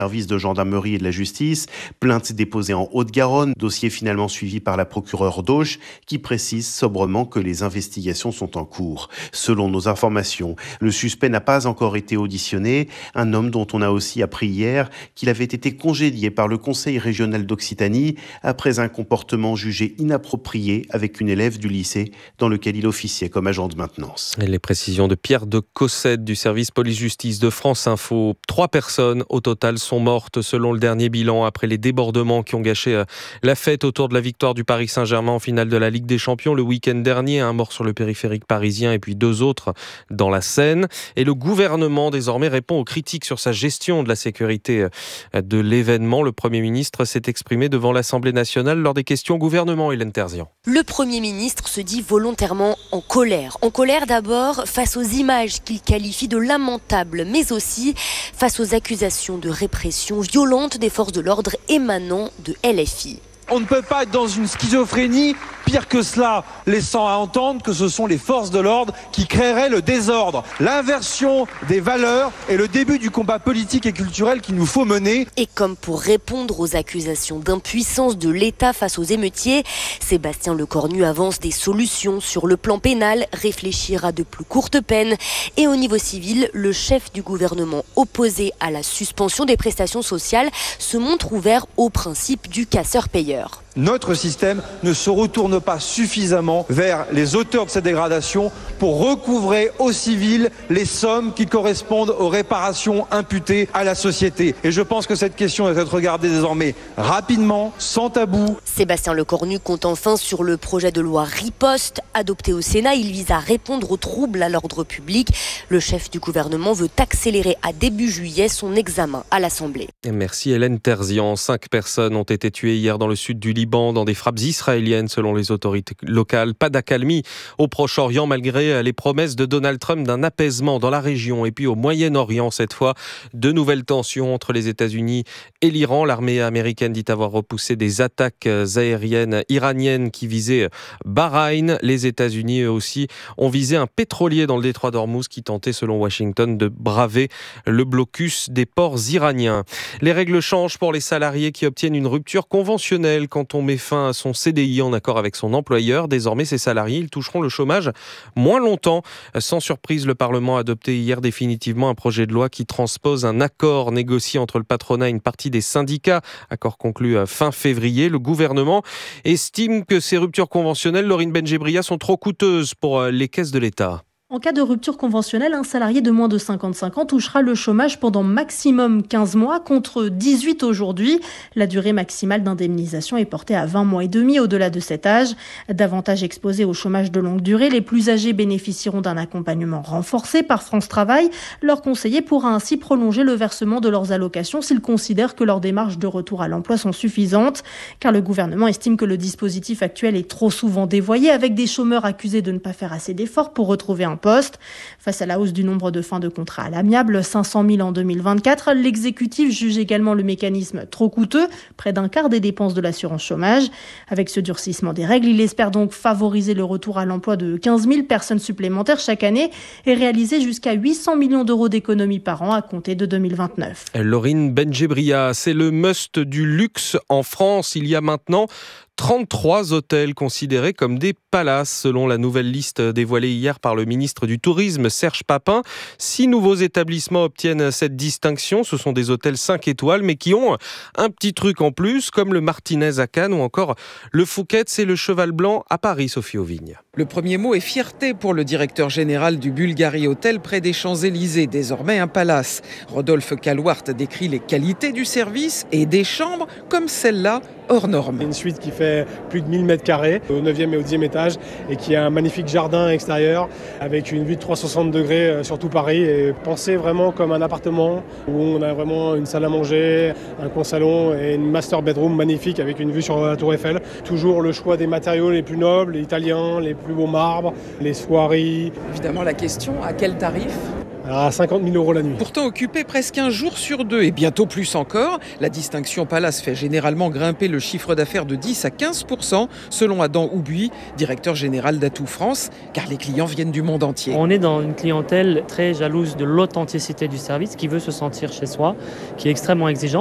services de gendarmerie et de la justice. Plainte déposée en Haute-Garonne, dossier finalement suivi par la procureure d'Auch qui précise sobrement que les investigations sont en cours. Selon nos informations, le suspect n'a pas encore été auditionné, un homme dont on a aussi appris hier qu'il avait été congédié par le Conseil régional d'Occitanie après un comportement jugé inapproprié avec une élève du lycée dans lequel il officiait comme agent de maintenance. Et les précisions de Pierre de Cossette du service police-justice de France Info. 3 personnes au total sont mortes selon le dernier bilan après les débordements qui ont gâché la fête autour de la victoire du Paris Saint-Germain en finale de la Ligue des Champions le week-end dernier. Un mort sur le périphérique parisien et puis 2 autres dans la Seine. Et le gouvernement désormais répond aux critiques sur sa gestion de la sécurité de l'événement. Le Premier ministre s'est exprimé devant l'Assemblée nationale lors des questions au gouvernement. Hélène Terzian. Le Premier ministre se dit volontairement en colère. En colère d'abord face aux images qu'il qualifie de lamentables, mais aussi face aux accusations de répression violente des forces de l'ordre émanant de LFI. On ne peut pas être dans une schizophrénie, pire que cela, laissant à entendre que ce sont les forces de l'ordre qui créeraient le désordre. L'inversion des valeurs est le début du combat politique et culturel qu'il nous faut mener. Et comme pour répondre aux accusations d'impuissance de l'État face aux émeutiers, Sébastien Lecornu avance des solutions sur le plan pénal, réfléchir à de plus courtes peines. Et au niveau civil, le chef du gouvernement opposé à la suspension des prestations sociales se montre ouvert au principe du casseur-payeur. Notre système ne se retourne pas suffisamment vers les auteurs de ces dégradations pour recouvrer aux civils les sommes qui correspondent aux réparations imputées à la société. Et je pense que cette question doit être regardée désormais rapidement, sans tabou. Sébastien Lecornu compte enfin sur le projet de loi Riposte. Adopté au Sénat, il vise à répondre aux troubles à l'ordre public. Le chef du gouvernement veut accélérer à début juillet son examen à l'Assemblée. Merci Hélène Terzian. 5 personnes ont été tuées hier dans le sud du Liban dans des frappes israéliennes selon les autorités locales. Pas d'accalmie au Proche-Orient malgré les promesses de Donald Trump d'un apaisement dans la région. Et puis au Moyen-Orient cette fois, de nouvelles tensions entre les États-Unis et l'Iran. L'armée américaine dit avoir repoussé des attaques aériennes iraniennes qui visaient Bahreïn. Les États-Unis eux aussi ont visé un pétrolier dans le détroit d'Ormuz qui tentait selon Washington de braver le blocus des ports iraniens. Les règles changent pour les salariés qui obtiennent une rupture conventionnelle quand on met fin à son CDI en accord avec son employeur. Désormais, ces salariés ils toucheront le chômage moins longtemps. Sans surprise, le Parlement a adopté hier définitivement un projet de loi qui transpose un accord négocié entre le patronat et une partie des syndicats. Accord conclu fin février. Le gouvernement estime que ces ruptures conventionnelles, Laurine Benjebria, sont trop coûteuses pour les caisses de l'État. En cas de rupture conventionnelle, un salarié de moins de 55 ans touchera le chômage pendant maximum 15 mois contre 18 aujourd'hui. La durée maximale d'indemnisation est portée à 20 mois et demi au-delà de cet âge. Davantage exposés au chômage de longue durée, les plus âgés bénéficieront d'un accompagnement renforcé par France Travail. Leur conseiller pourra ainsi prolonger le versement de leurs allocations s'ils considèrent que leurs démarches de retour à l'emploi sont suffisantes. Car le gouvernement estime que le dispositif actuel est trop souvent dévoyé avec des chômeurs accusés de ne pas faire assez d'efforts pour retrouver un poste. Face à la hausse du nombre de fins de contrat à l'amiable, 500 000 en 2024, l'exécutif juge également le mécanisme trop coûteux, près d'un quart des dépenses de l'assurance chômage. Avec ce durcissement des règles, il espère donc favoriser le retour à l'emploi de 15 000 personnes supplémentaires chaque année et réaliser jusqu'à 800 millions d'euros d'économies par an à compter de 2029. Laurine Benjebria, c'est le must du luxe en France. Il y a maintenant 33 hôtels considérés comme des palaces, selon la nouvelle liste dévoilée hier par le ministre du Tourisme, Serge Papin. 6 nouveaux établissements obtiennent cette distinction. Ce sont des hôtels 5 étoiles, mais qui ont un petit truc en plus, comme le Martinez à Cannes ou encore le Fouquet's et le Cheval Blanc à Paris, Sophie Auvigne. Le premier mot est fierté pour le directeur général du Bulgari Hotel près des Champs-Élysées, désormais un palace. Rodolphe Calouart décrit les qualités du service et des chambres comme celle-là, hors norme. Une suite qui fait plus de 1000 mètres carrés au 9e et au 10e étage et qui a un magnifique jardin extérieur avec une vue de 360 degrés sur tout Paris et pensé vraiment comme un appartement où on a vraiment une salle à manger, un coin salon et une master bedroom magnifique avec une vue sur la Tour Eiffel. Toujours le choix des matériaux les plus nobles, les italiens, les plus beaux marbres, les soieries. Évidemment la question, à quel tarif ? à 50 000 € la nuit. Pourtant occupé presque un jour sur 2 et bientôt plus encore, la distinction Palace fait généralement grimper le chiffre d'affaires de 10 à 15%, selon Adam Houbuy, directeur général d'Atout France, car les clients viennent du monde entier. On est dans une clientèle très jalouse de l'authenticité du service, qui veut se sentir chez soi, qui est extrêmement exigeante.